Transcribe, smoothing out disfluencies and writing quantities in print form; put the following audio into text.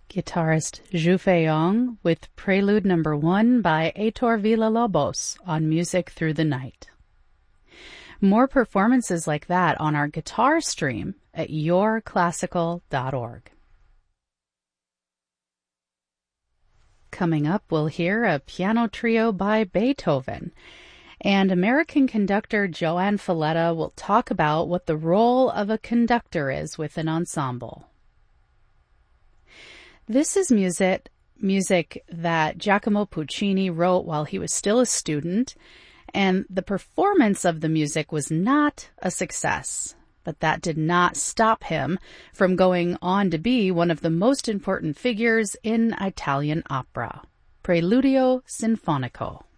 guitarist Zhu Feiyong with Prelude No. 1 by Heitor Villa-Lobos on Music Through the Night. More performances like that on our guitar stream at yourclassical.org. Coming up, we'll hear a piano trio by Beethoven, and American conductor Joan Falletta will talk about what the role of a conductor is with an ensemble. This is music that Giacomo Puccini wrote while he was still a student, and the performance of the music was not a success. But that did not stop him from going on to be one of the most important figures in Italian opera. Preludio Sinfonico.